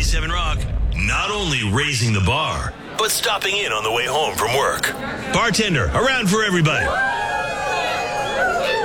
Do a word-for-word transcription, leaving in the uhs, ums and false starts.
ninety-seven Rock, not only raising the bar, but stopping in on the way home from work. Bartender, around for everybody.